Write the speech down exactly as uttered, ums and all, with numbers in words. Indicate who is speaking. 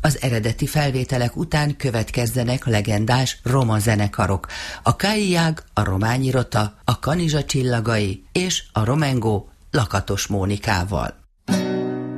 Speaker 1: Az eredeti felvételek után következzenek legendás roma zenekarok, a Káiág, a Rományi Rota, a Kanizsa Csillagai és a Romengo Lakatos Mónikával.